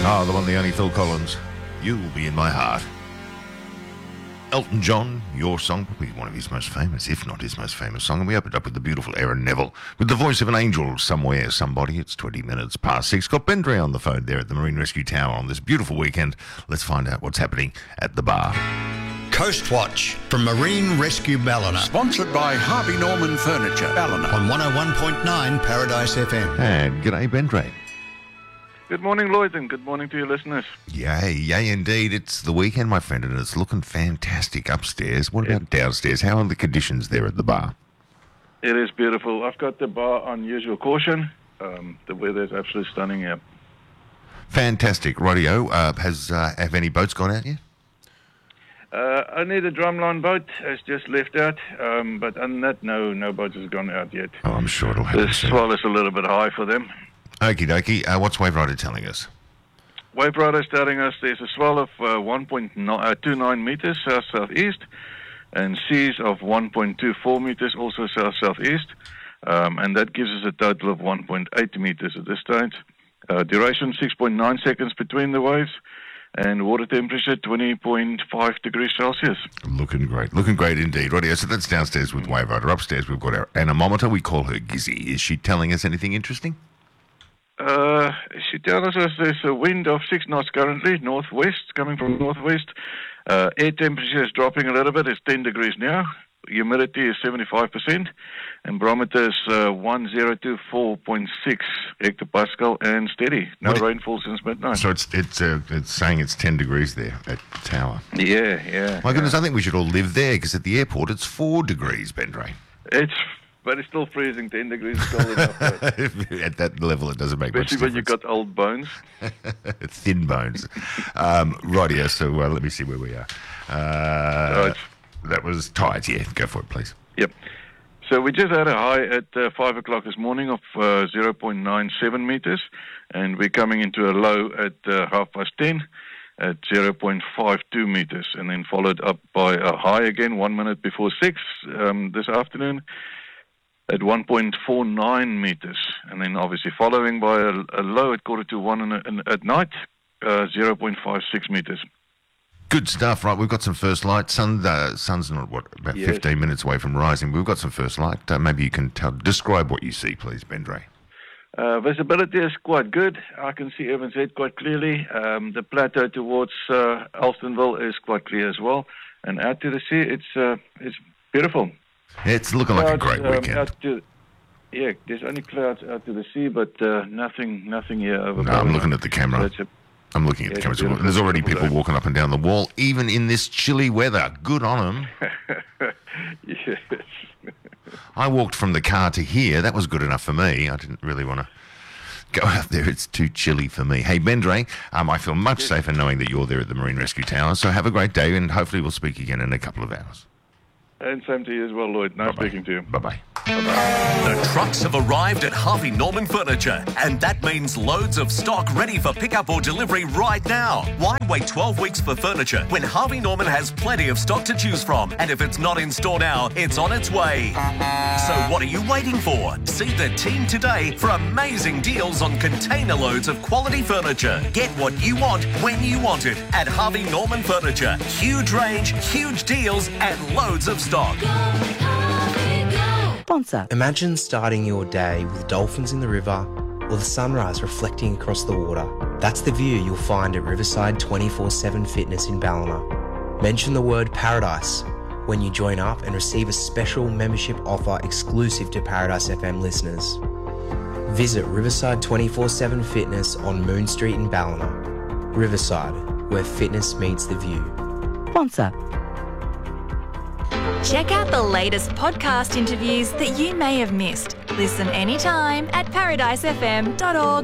Oh, the one, the only Phil Collins. You'll be in my heart. Elton John, Your Song, probably one of his most famous, if not his most famous song. And we opened up with the beautiful Erin Neville with the voice of an angel somewhere, somebody. It's 20 minutes past 6. Got Ben Dre on the phone there at the Marine Rescue Tower on this beautiful weekend. Let's find out what's happening at the bar. Coast Watch from Marine Rescue Ballina. Sponsored by Harvey Norman Furniture, Ballina. On 101.9 Paradise FM. And g'day, Ben Dre. Good morning, Lloyd, and good morning to your listeners. Yay indeed. It's the weekend, my friend, and it's looking fantastic upstairs. What about downstairs? How are the conditions there at the bar? It is beautiful. I've got the bar on usual caution. The weather is absolutely stunning here. Fantastic. Rightio. Have any boats gone out yet? Only the drumline boat has just left out, but other than that, no boat has gone out yet. Oh, I'm sure it'll happen The soon. swell is a little bit high for them. Okie dokie. What's Wave Rider telling us? Wave Rider is telling us there's a swell of 1.29 meters south-southeast and seas of 1.24 meters also south-southeast, and that gives us a total of 1.8 meters at this stage. Duration 6.9 seconds between the waves, and water temperature 20.5 degrees Celsius. Looking great indeed. Rightio, so that's downstairs with Wave Rider. Upstairs we've got our anemometer. We call her Gizzy. Is she telling us anything interesting? She tells us there's a wind of 6 knots currently, northwest, coming from northwest. Air temperature is dropping a little bit. It's 10 degrees now. Humidity is 75%. And barometer is 1024.6 hectopascal and steady. No rainfall since midnight. So it's saying it's 10 degrees there at the tower. Yeah. My goodness, I think we should all live there because at the airport it's 4 degrees, Ben Dre. But it's still freezing. 10 degrees is cold enough. At that level, it doesn't make much Especially difference. when you've got old bones. Thin bones. Rightio, so let me see where we are. Right. That was tides, yeah. Go for it, please. Yep. So we just had a high at 5 o'clock this morning of 0.97 meters, and we're coming into a low at 10:30 at 0.52 meters, and then followed up by a high again 1 minute before 6 this afternoon at 1.49 meters, and then obviously following by a low at 1:45 at night, 0.56 meters. Good stuff, right? We've got some first light. Sun's not, about 15 minutes away from rising. We've got some first light. Maybe you can describe what you see, please, Ben Dre. Visibility is quite good. I can see Evans Head quite clearly. The plateau towards Alstonville is quite clear as well. And out to the sea, it's beautiful. It's looking like a great weekend. There's only clouds out to the sea, but nothing here over. No, I'm looking at the camera. I'm looking at the camera. There's already people walking up and down the wall, even in this chilly weather. Good on them. Yes. I walked from the car to here. That was good enough for me. I didn't really want to go out there. It's too chilly for me. Hey, Ben Dre, I feel much safer knowing that you're there at the Marine Rescue Tower. So have a great day, and hopefully we'll speak again in a couple of hours. And same to you as well, Lloyd. Nice speaking to you. Bye-bye. The trucks have arrived at Harvey Norman Furniture, and that means loads of stock ready for pickup or delivery right now. Why wait 12 weeks for furniture when Harvey Norman has plenty of stock to choose from? And if it's not in store now, it's on its way. So what are you waiting for? See the team today for amazing deals on container loads of quality furniture. Get what you want when you want it at Harvey Norman Furniture. Huge range, huge deals, and loads of stock. Sponsor. Imagine starting your day with dolphins in the river or the sunrise reflecting across the water. That's the view you'll find at Riverside 24/7 Fitness in Ballina. Mention the word paradise when you join up and receive a special membership offer exclusive to Paradise FM listeners. Visit Riverside 24/7 Fitness on Moon Street in Ballina. Riverside, where fitness meets the view. Sponsor. Check out the latest podcast interviews that you may have missed. Listen anytime at paradisefm.org.au.